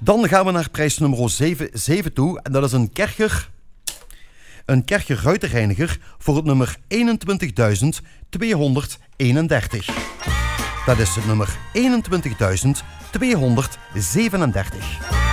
Dan gaan we naar prijs nummer 7 toe. En dat is een Kercher ruitenreiniger voor het nummer 21.231. Dat is het nummer 21.237.